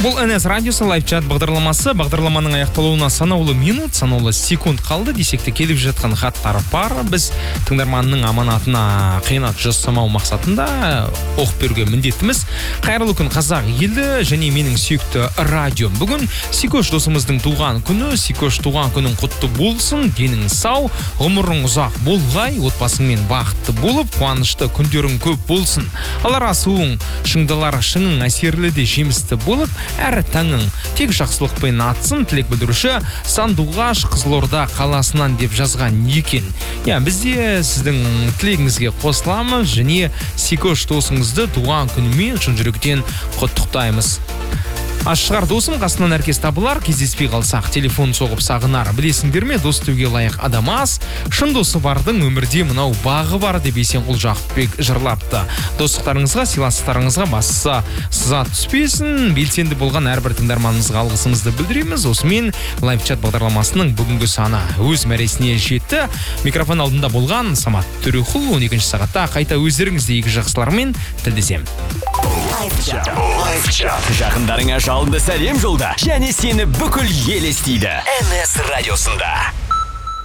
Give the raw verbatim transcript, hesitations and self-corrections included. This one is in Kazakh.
Бұл эн эс радиосы лайв-чат бағдарламасы. Бағдарламаның аяқталуына санаулы минут, санаулы секунд қалды десек те келіп жатқан хаттар бар. Біз тыңдарманның аманатына қиянат жасамау мақсатында оқып беруге міндеттіміз. Қайырлы күн қазақ елі және менің сүйікті радиом. Бүгін Сикош досымыздың туған күні. Сикош туған күнің құтты болсын, денің сау, ғұмырың ұзақ болғай, отбасыңмен бақытты болып, қуанышты күндерің көп болсын. Алар асуың, шыңдалар шыңың әсерлі де жемісті болып, әрі таңың тек жақсылықпен атсын. Тілек білдіруші Сандуғаш Қызылорда қаласынан деп жазған екен. Я, бізде сіздің тілегіңізге қосыламыз және Сикош досыңызды туған күнімен шын жүректен құттықтаймыз. Ашығар досым, қасынан әркес табылар, кездеспей қалсақ, телефон соғып сағынар. Білесіңдер ме, дос деуге лайық адам аз, шын досы бардың өмірде мынау бағы бар деп Есенқұл Жақыпбек жырлапты. Достықтарыңызға, сыйластықтарыңызға басса сыза түспесін. Белсенді болған әрбір тыңдарманыңызға алғысымызды білдіреміз. Осымен лайв-чат бағдарламасының бүгінгі саны өз мәресіне жетті. Микрофон алдында болған Самат Төрехұл он екінші сағатта қайта өздеріңізде игі жақсылармен тілдесем. Лайв-чат. Жақындарыңа жалынды сәлем жолда және сені бүкіл ел естиді. эн эс радиосында.